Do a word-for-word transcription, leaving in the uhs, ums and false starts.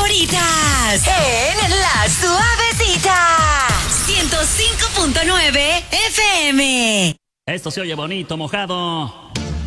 favoritas en La Suavecita. ciento cinco punto nueve F M. Esto se oye bonito, mojado.